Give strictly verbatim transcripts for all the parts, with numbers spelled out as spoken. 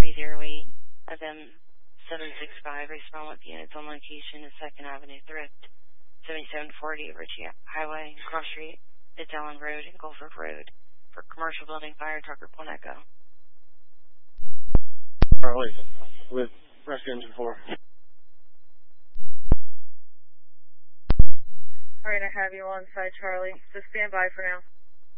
three zero eight F M seven six five. Respond with units on location at second Avenue Thrift, seventy-seven forty Ritchie Highway, Cross Street, Fitz Allen Road, and Gulford Road. For commercial building fire truck report echo. Charlie, with rescue engine four. Alright, I have you on site, Charlie. Just stand by for now.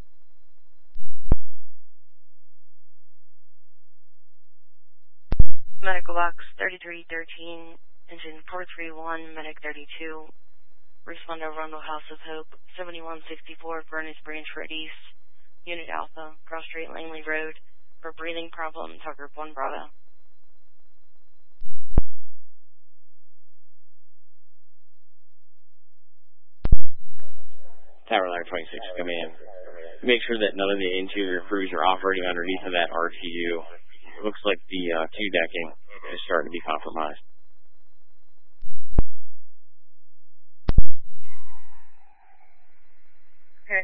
Medical box thirty-three thirteen, engine four three one, medic thirty-two. Respond to Rundle House of Hope, seventy-one sixty-four Furnace Branch Road East, Unit Alpha, Cross Street Langley Road, for breathing problem, Tucker one Bravo. Tower Ladder twenty-six, come in. Make sure that none of the interior crews are operating underneath of that R T U. It looks like the uh, Q decking is starting to be compromised. Okay.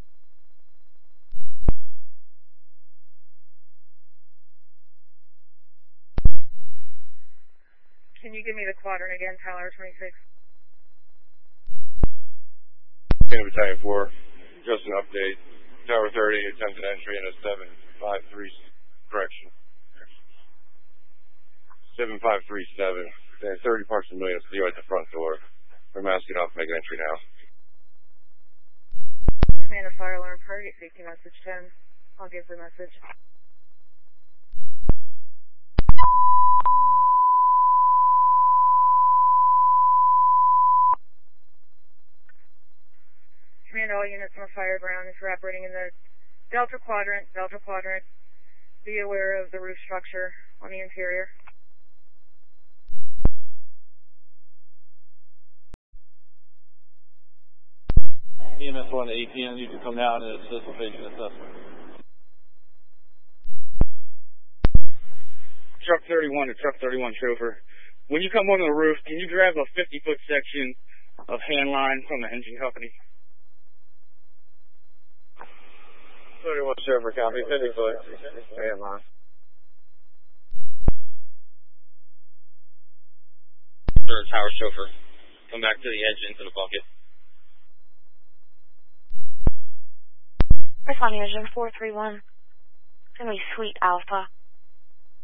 Can you give me the quadrant again, Tower twenty-six? Battalion four, just an update. Tower thirty attempted entry in a seven five three, correction. seven five three seven. They have thirty parts per million of steel at the front door. We're masking off, make an entry now. Command a fire alarm, target safety message ten. I'll give the message. Command all units on fire ground. If you're operating in the Delta Quadrant, Delta Quadrant, be aware of the roof structure on the interior. E M S one to A P M, you can come down and assist with patient assessment. Truck thirty-one to Truck thirty-one chauffeur. When you come on the roof, can you grab a fifty foot section of hand line from the engine company? thirty-one chauffeur, copy, fifty foot. Hand line. Third tower chauffeur, come back to the edge into the bucket. Responding engine four three one. It's going to be Suite Alpha.